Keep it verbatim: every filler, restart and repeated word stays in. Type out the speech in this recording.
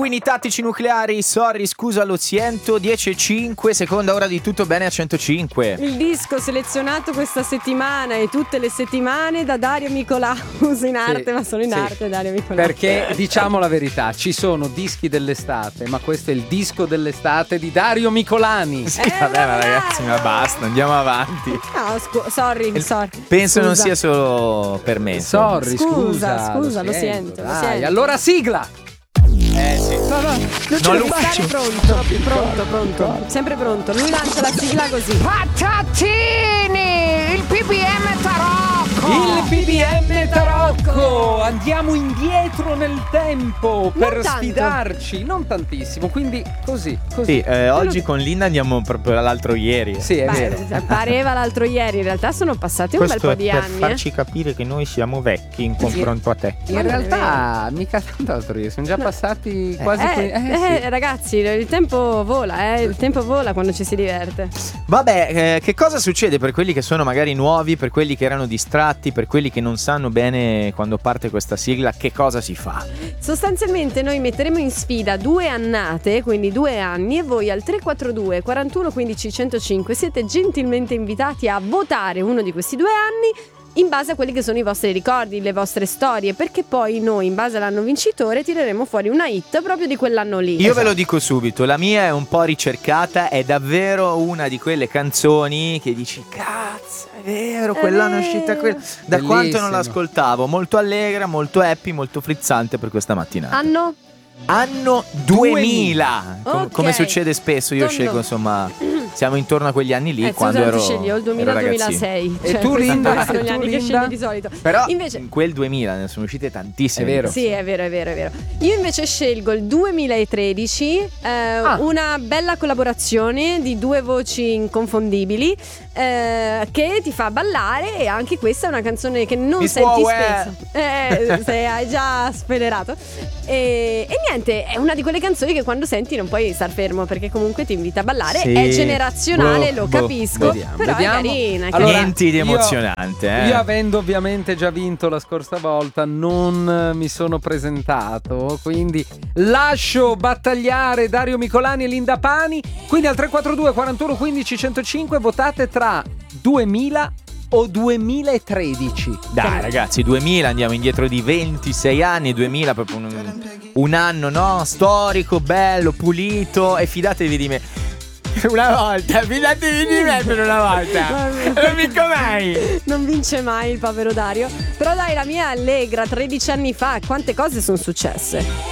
Pinguini tattici nucleari, sorry, scusa lo siento, dieci e cinque, seconda ora di Tutto Bene a centocinque. Il disco selezionato questa settimana e tutte le settimane da Dario Micolaus in arte, sì, ma solo in sì. arte Dario Micolaus. Perché diciamo la verità, ci sono dischi dell'estate, ma questo è il disco dell'estate di Dario Micolani. Sì, eh, vabbè, ma ragazzi, ma basta, andiamo avanti. No, scu- sorry, sorry. Penso scusa. non sia solo per me. Sorry, scusa, scusa, scusa, lo, lo sento, sento, dai, lo sento. allora sigla. Eh sì. Va, va. Non, non lo faccio. Pronto, pronto, pronto. Sempre pronto. Lui lancia la sigla così. Patatini! Il P P M Tarocco! Il P P M Tarocco! Andiamo indietro nel tempo Non per tanto. sfidarci. Non tantissimo, quindi così, così. Sì, eh, oggi con Linda andiamo proprio all'altro ieri. Sì, è Beh, vero. pareva l'altro ieri, in realtà sono passati un Questo bel po' di è per anni. farci eh. capire che noi siamo vecchi in confronto a te. In Ma non è realtà mica tanto altro ieri, sono già passati quasi Eh, que- eh, eh, sì. ragazzi, il tempo vola, eh, il tempo vola quando ci si diverte. Vabbè, eh, che cosa succede per quelli che sono magari nuovi, per quelli che erano distratti, per quelli che non sanno bene quando parte questa sigla, che cosa si fa? Sostanzialmente noi metteremo in sfida due annate, quindi due anni, e voi al tre quattro due quarantuno quindici centocinque siete gentilmente invitati a votare uno di questi due anni in base a quelli che sono i vostri ricordi, le vostre storie, perché poi noi in base all'anno vincitore tireremo fuori una hit proprio di quell'anno lì. Io ve lo dico subito, la mia è un po' ricercata, è davvero una di quelle canzoni che dici cazzo, è vero, quell'anno è uscita quella. Da Bellissimo. quanto non l'ascoltavo, molto allegra, molto happy, molto frizzante per questa mattinata. Anno? Anno duemila, Com- Ok. come succede spesso, io Torno. scelgo insomma, siamo intorno a quegli anni lì Eh, quando Susan, ero, tu scegli o il duemila ero ragazzino. duemilasei. E Cioè, tu, questi Linda? sono E gli tu, anni che Linda? scegli di solito. Però invece in quel duemila ne sono uscite tantissime. È vero. Sì, è vero, è vero, è vero. Io invece scelgo il duemilatredici, eh, Ah. una bella collaborazione di due voci inconfondibili eh, che ti fa ballare, e anche questa è una canzone che non Mi senti può, spesso. Eh, se hai già spoilerato. E, e niente, è una di quelle canzoni che quando senti non puoi star fermo, perché comunque ti invita a ballare. Sì. È generazionale, Boh, lo boh, capisco, vediamo, però vediamo. è carina. È Allora, carina. Niente di io- emozionante, eh. Io, avendo ovviamente già vinto la scorsa volta, non mi sono presentato, quindi lascio battagliare Dario Micolani e Linda Pani. Quindi al tre quattro due quarantuno quindici centocinque votate tra duemila o duemilatredici. Dai ragazzi, duemila, andiamo indietro di ventisei anni, duemila proprio un, un anno, no? Storico, bello, pulito, e fidatevi di me. Una volta, fidatevi di me per una volta. Non vinco mai. Non vince mai il povero Dario. Però dai, la mia è allegra, tredici anni fa, quante cose sono successe.